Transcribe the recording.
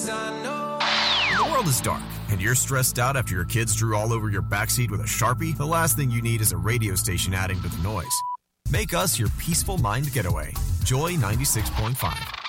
When the world is dark and you're stressed out after your kids drew all over your backseat with a Sharpie, the last thing you need is a radio station adding to the noise. Make us your peaceful mind getaway. Joy 96.5.